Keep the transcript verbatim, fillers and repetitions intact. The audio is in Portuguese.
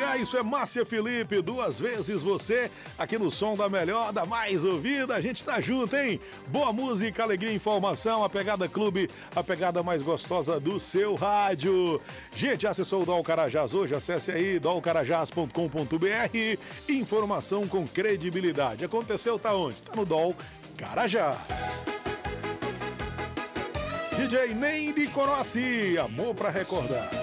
dia, isso é Márcia Felipe, duas vezes você, aqui no som da melhor, da mais ouvida, a gente tá junto, hein? Boa música, alegria, informação, a pegada clube, a pegada mais gostosa do seu rádio. Gente, acessou o Dol Carajás hoje, acesse aí dol carajás ponto com ponto br, informação com credibilidade. Aconteceu, tá onde? Tá no Dol Carajás. D J Nem de Conossi, amor pra recordar.